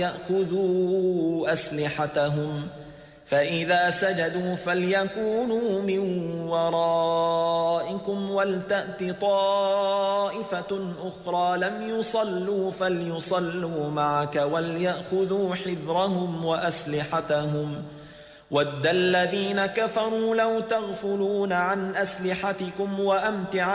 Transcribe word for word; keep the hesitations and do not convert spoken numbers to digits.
يأخذوا أسلحتهم فإذا سجدوا فليكونوا من ورائكم ولتأت طائفة أخرى لم يصلوا فليصلوا معك وليأخذوا حذرهم وأسلحتهم ود الذين كفروا لو تغفلون عن أسلحتكم وأمتعتكم